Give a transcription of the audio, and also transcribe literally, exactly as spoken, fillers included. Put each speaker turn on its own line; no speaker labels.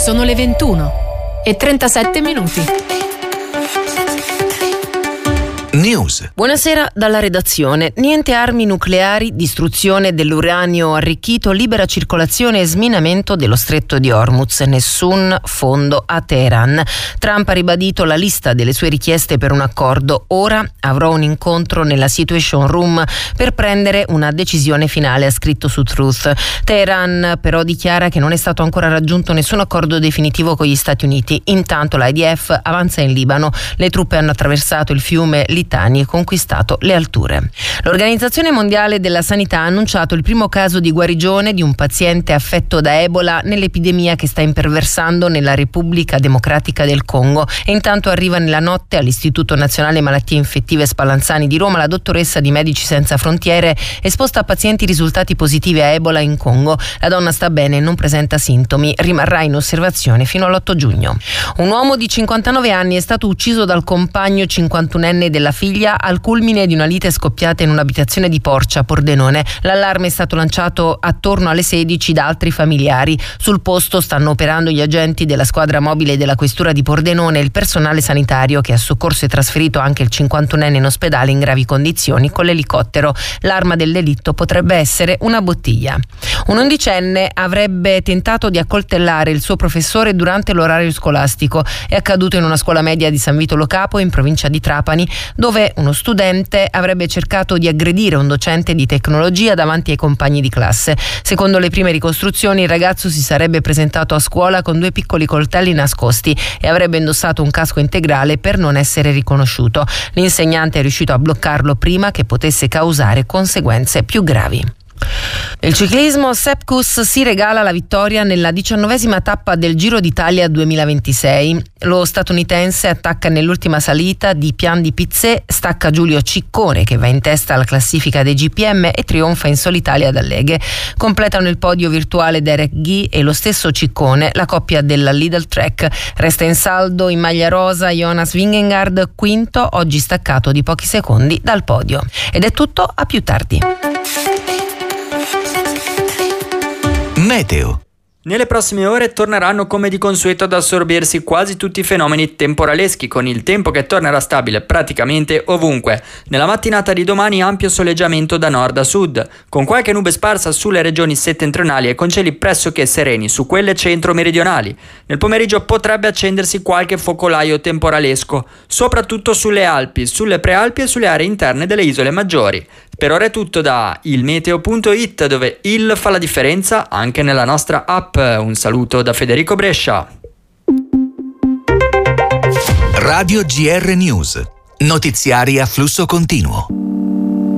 Sono le ventuno e trentasette minuti.
News.
Buonasera dalla redazione. Niente armi nucleari, distruzione dell'uranio arricchito, libera circolazione e sminamento dello stretto di Hormuz. Nessun fondo a Teheran. Trump ha ribadito la lista delle sue richieste per un accordo. Ora avrò un incontro nella Situation Room per prendere una decisione finale, ha scritto su Truth. Teheran però dichiara che non è stato ancora raggiunto nessun accordo definitivo con gli Stati Uniti. Intanto l'I D F avanza in Libano. Le truppe hanno attraversato il fiume Litani e conquistato le alture. L'Organizzazione Mondiale della Sanità ha annunciato il primo caso di guarigione di un paziente affetto da Ebola nell'epidemia che sta imperversando nella Repubblica Democratica del Congo. E intanto arriva nella notte all'Istituto Nazionale Malattie Infettive Spallanzani di Roma la dottoressa di Medici Senza Frontiere, esposta a pazienti risultati positivi a Ebola in Congo. La donna sta bene e non presenta sintomi, rimarrà in osservazione fino all'otto giugno. Un uomo di cinquantanove anni è stato ucciso dal compagno cinquantunenne della figlia al culmine di una lite scoppiata in un'abitazione di Porcia, Pordenone. L'allarme è stato lanciato attorno alle sedici da altri familiari. Sul posto stanno operando gli agenti della squadra mobile della questura di Pordenone e il personale sanitario che ha soccorso e trasferito anche il cinquantunenne in ospedale in gravi condizioni con l'elicottero. L'arma del delitto potrebbe essere una bottiglia. Un undicenne avrebbe tentato di accoltellare il suo professore durante l'orario scolastico. È accaduto in una scuola media di San Vito Lo Capo in provincia di Trapani, dove uno studente avrebbe cercato di aggredire un docente di tecnologia davanti ai compagni di classe. Secondo le prime ricostruzioni, il ragazzo si sarebbe presentato a scuola con due piccoli coltelli nascosti e avrebbe indossato un casco integrale per non essere riconosciuto. L'insegnante è riuscito a bloccarlo prima che potesse causare conseguenze più gravi. Il ciclismo, Sepp Kuss si regala la vittoria nella diciannovesima tappa del Giro d'Italia duemilaventisei. Lo statunitense attacca nell'ultima salita di Pian di Pizzé, stacca Giulio Ciccone che va in testa alla classifica dei G P M e trionfa in solitaria ad Alleghe. Completano il podio virtuale Derek Guy e lo stesso Ciccone, la coppia della Lidl Trek. Resta in saldo in maglia rosa Jonas Vingegaard, quinto, oggi staccato di pochi secondi dal podio. Ed è tutto, a più tardi.
Meteo.
Nelle prossime ore torneranno come di consueto ad assorbirsi quasi tutti i fenomeni temporaleschi, con il tempo che tornerà stabile praticamente ovunque. Nella mattinata di domani ampio soleggiamento da nord a sud, con qualche nube sparsa sulle regioni settentrionali e con cieli pressoché sereni su quelle centro-meridionali. Nel pomeriggio potrebbe accendersi qualche focolaio temporalesco, soprattutto sulle Alpi, sulle Prealpi e sulle aree interne delle isole maggiori. Per ora è tutto da ilmeteo punto it, dove il fa la differenza anche nella nostra app. Un saluto da Federico Brescia.
Radio G R News. Notiziari a flusso continuo.